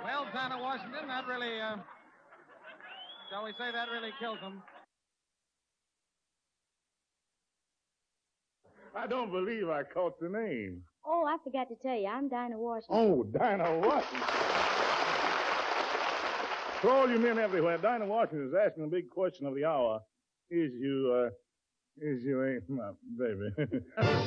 Well, Dinah Washington, that really, shall we say that really killed them. I don't believe I caught the name. Oh, I forgot to tell you, I'm Dinah Washington. Oh, Dinah Washington. For all you men everywhere, Dinah Washington is asking the big question of the hour. Is you ain't my baby.